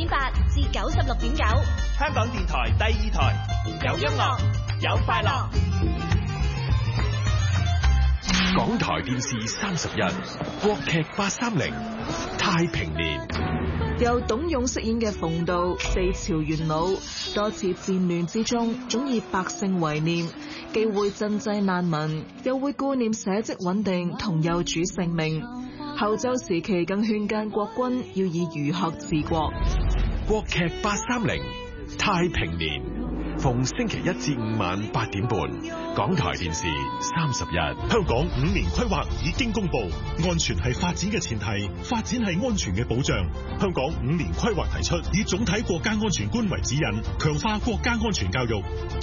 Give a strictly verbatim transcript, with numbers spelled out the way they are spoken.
點八至九十六點九， 香港電台第二台，有音樂，有快樂。 港台電視三十一，國劇八三零，太平年。 由董勇飾演嘅馮道，四朝元老，多次戰亂之中，總以百姓為念，既會賑濟難民，又會顧念社稷穩定同幼主性命。後周時期更勸諫國君要以儒學治國。 國劇八三零，太平年，逢星期一至五晚八點半，港台電視三十一。 香港五年規劃已經公布，安全係發展嘅前提，發展係安全嘅保障。香港五年規劃提出以總體國家安全觀為指引，強化國家安全教育。